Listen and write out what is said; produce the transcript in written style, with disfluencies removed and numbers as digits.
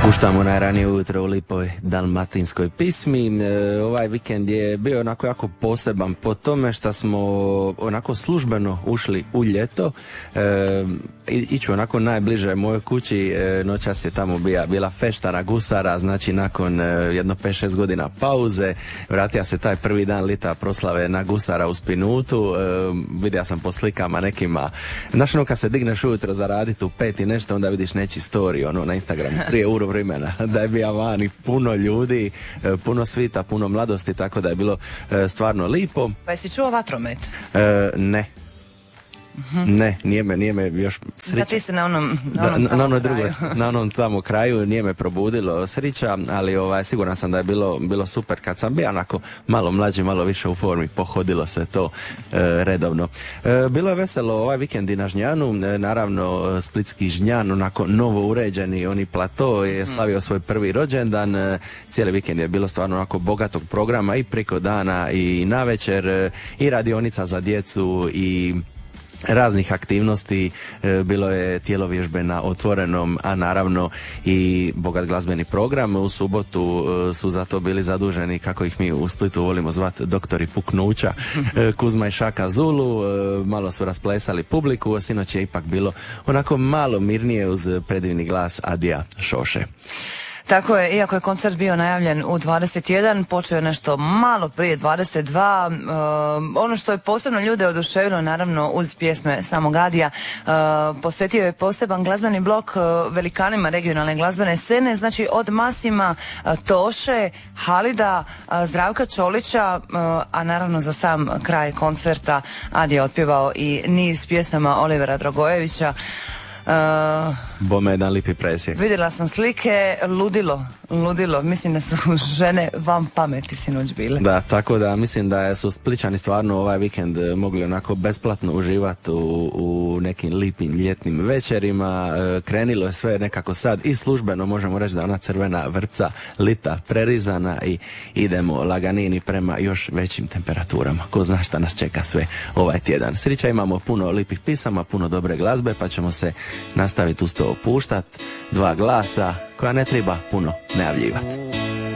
Puštamo najranije ujutro u lipoj dalmatinskoj pismi. Ovaj vikend je bio onako jako poseban po tome što smo onako službeno ušli u ljeto. Iću onako najbliže mojoj kući, noćas je tamo bila feštara gusara, znači nakon jedno 5-6 godina pauze vratio se taj prvi dan lita proslave na gusara u Spinutu. Vidio sam po slikama nekima, znaš ono kad se digneš ujutro za raditi u 5 i nešto, onda vidiš neći story ono na Instagramu prije vremena da je bio vani puno ljudi, puno svita, puno mladosti, tako da je bilo stvarno lipo. Pa jesi čuo vatromet? Ne. Ne, nije me još srića. Da, ti se na onom na onom tamo kraju nije me probudilo srića, ali siguran sam da je bilo super kad sam bio onako malo mlađi, malo više u formi, pohodilo se to redovno. Bilo je veselo ovaj vikend i na Žnjanu, naravno splitski Žnjan, onako novo uređeni, oni plato je slavio svoj prvi rođendan, cijeli vikend je bilo stvarno onako bogatog programa i preko dana i navečer, i radionica za djecu i raznih aktivnosti, bilo je tjelovježbe na otvorenom, a naravno i bogat glazbeni program. U subotu su za to bili zaduženi, kako ih mi u Splitu volimo zvati, doktori puknuća, Kuzma i Šaka Zulu, malo su rasplesali publiku, a sinoć je ipak bilo onako malo mirnije uz predivni glas Adija Šoše. Tako je, iako je koncert bio najavljen u 21, počeo je nešto malo prije 22. Ono što je posebno ljude oduševilo, naravno uz pjesme samog Adija, posvetio je poseban glazbeni blok velikanima regionalne glazbene scene, znači od Masima, Toše, Halida, Zdravka Čolića, a naravno za sam kraj koncerta Adi je otpjevao i niz pjesama Olivera Dragojevića. Bome jedan lipi presjek. Vidjela sam slike, ludilo, mislim da su žene vam pameti sinoć bile. Da, tako da mislim da su Splićani stvarno ovaj vikend mogli onako besplatno uživati u nekim lipim ljetnim večerima. Krenilo je sve nekako sad i službeno, možemo reći da ona crvena vrpca lita prerizana i idemo laganini prema još većim temperaturama. Ko zna šta nas čeka sve ovaj tjedan. Srića, imamo puno lipih pisama, puno dobre glazbe, pa ćemo se nastaviti uz to opuštat. 2 glasa koja ne treba puno najavljivati.